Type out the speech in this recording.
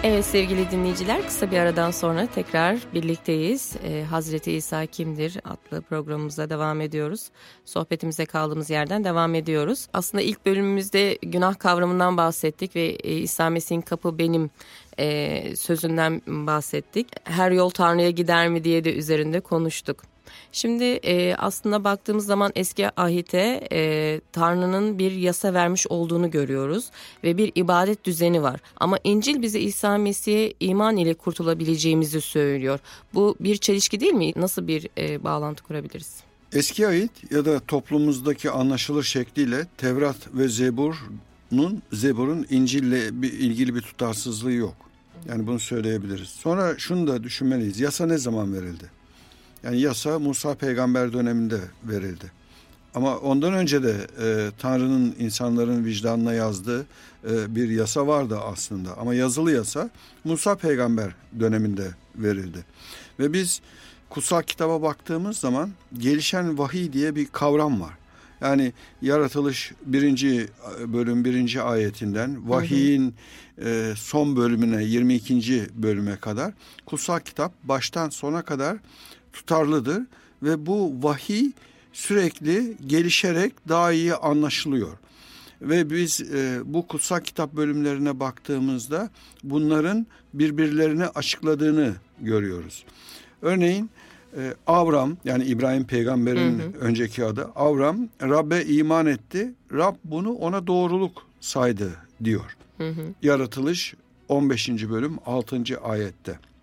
Evet sevgili dinleyiciler, kısa bir aradan sonra tekrar birlikteyiz. Hazreti İsa kimdir adlı programımıza devam ediyoruz. Sohbetimize kaldığımız yerden devam ediyoruz. Aslında ilk bölümümüzde günah kavramından bahsettik ve İsa Mesih'in kapı benim sözünden bahsettik. Her yol Tanrı'ya gider mi diye de üzerinde konuştuk. Şimdi aslında baktığımız zaman eski ahite Tanrı'nın bir yasa vermiş olduğunu görüyoruz ve bir ibadet düzeni var. Ama İncil bize İsa Mesih'e iman ile kurtulabileceğimizi söylüyor. Bu bir çelişki değil mi? Nasıl bir bağlantı kurabiliriz? Eski ahit ya da toplumumuzdaki anlaşılır şekliyle Tevrat ve Zebur'un İncil'le ilgili bir tutarsızlığı yok. Yani bunu söyleyebiliriz. Sonra şunu da düşünmeliyiz. Yasa ne zaman verildi? Yani yasa Musa peygamber döneminde verildi. Ama ondan önce de Tanrı'nın insanların vicdanına yazdığı bir yasa vardı aslında. Ama yazılı yasa Musa peygamber döneminde verildi. Ve biz kutsal kitaba baktığımız zaman gelişen vahiy diye bir kavram var. Yani yaratılış 1. bölüm 1. ayetinden vahiyin son bölümüne 22. bölüme kadar kutsal kitap baştan sona kadar tutarlıdır ve bu vahiy sürekli gelişerek daha iyi anlaşılıyor. Ve biz bu kutsal kitap bölümlerine baktığımızda bunların birbirlerini açıkladığını görüyoruz. Örneğin Avram, yani İbrahim peygamberin önceki adı Avram, Rab'be iman etti. Rab bunu ona doğruluk saydı diyor. Yaratılış 15. bölüm 6. ayette.